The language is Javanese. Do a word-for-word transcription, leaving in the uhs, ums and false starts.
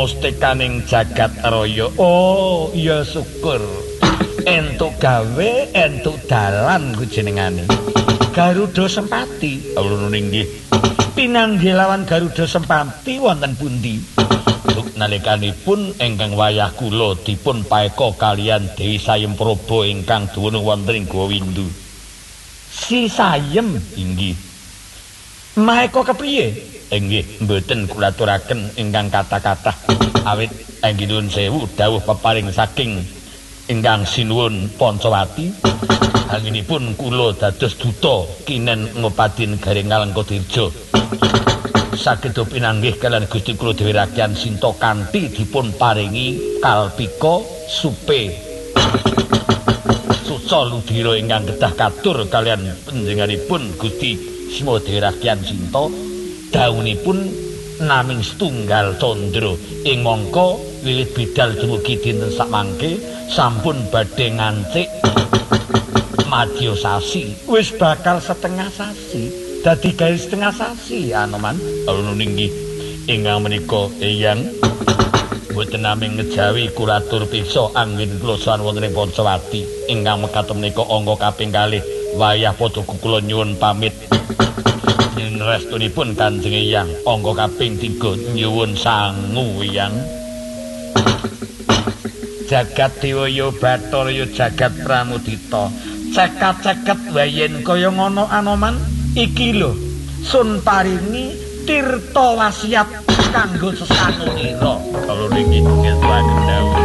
mustikaning jagat raya. Oh, ya syukur. Entuk gawe, entuk dalan ku jenengane. Garuda Sempati. Ulun nggih. Pinanggih lawan Garuda Sempati wonten pundi? Luk nalikanipun ingkang wayah kula dipun paeka kalian Dewi Sayem Praba ingkang dumunung wonten ing Gowindu. Si Sayem inggih. Maeka kepriye? Inggih mboten kula aturaken ingkang kathah-kathah awit inggih nuwun sewu dawuh peparing saking ingkang sinuwun Pancawati. Anginipun kula dados duta kinen ngopadi negari Ngalengkadirja. Saged pinanggih kalian Gusti kula Dewi Rakyan Sinta kanthi dipun paringi kalpika supe suca ludira ingkang kedah katur kalian panjenenganipun Gusti Sima Dewi Rakyan Sinta daunipun naming setunggal candra ing mangka wiwit bidal dumugi dinten sakmangke sampun badhe ngancik madya sasi wis bakal setengah sasi dadi gawe setengah sasi Anoman alun inggih ingkang menika eyang boten naming ngejawi kula atur pirsa anggen kula sawan wonten ing Pancawati ingkang mekaten menika angka kaping kalih wayah padha kula nyuwun pamit yen restunipun Kanjeng Eyang angka kaping tiga nyuwun sangu Eyang. Jagat Dewaya Bathara jagat Pramudita cekat-ceket wayen kaya ngono Anoman iki lho sun paringi tirta wasiat kanggo sesanunira kalau niki ngethaken dawuh